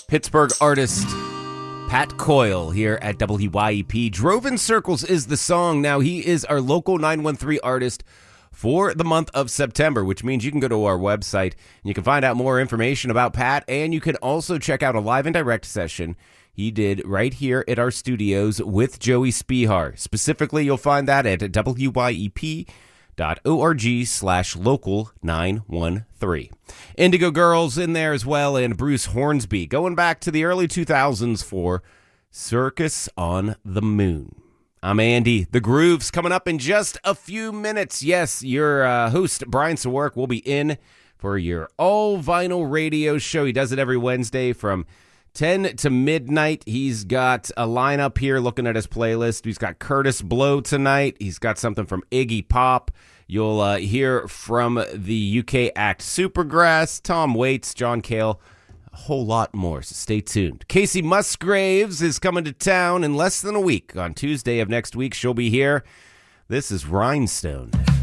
Pittsburgh artist Pat Coyle here at WYEP. Drove in Circles is the song. Now, he is our local 913 artist for the month of September, which means you can go to our website and you can find out more information about Pat, and you can also check out a live and direct session he did right here at our studios with Joey Spihar. Specifically, you'll find that at wyep.org/local913. Indigo Girls in there as well, and Bruce Hornsby, going back to the early 2000s for Circus on the Moon. I'm Andy. The Groove's coming up in just a few minutes. Yes, your host, Brian Sawark, will be in for your all-vinyl radio show. He does it every Wednesday from 10 to midnight. He's got a lineup here looking at his playlist. He's got Curtis Blow tonight. He's got something from Iggy Pop. You'll hear from the UK act Supergrass, Tom Waits, John Cale, a whole lot more, so stay tuned. Casey Musgraves is coming to town in less than a week. On Tuesday of next week, she'll be here. This is Rhinestone.